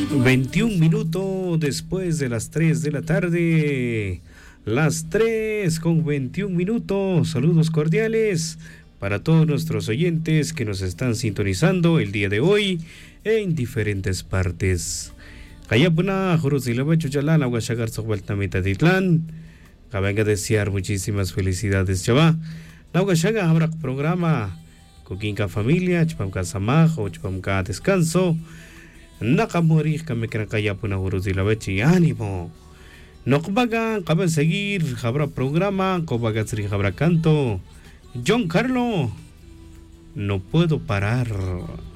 21 minutos después de las 3 de la tarde. Las 3 con 21 minutos. Saludos cordiales para todos nuestros oyentes que nos están sintonizando el día de hoy en diferentes partes. Kayapuna, Juruzilaba, Chuchalana, Huachagar, Sohualtamita, Titlán. Venga a desear muchísimas felicidades, Chavá. La Huachaga habrá programa Coquinca Familia, Chupamca Samajo, Chupamca Descanso. Nakamurih kami Kayapuna, Juruzilaba, ánimo. No vagan, caben seguir, habrá programa, Cobagatri, habrá canto. John Carlo, no puedo parar.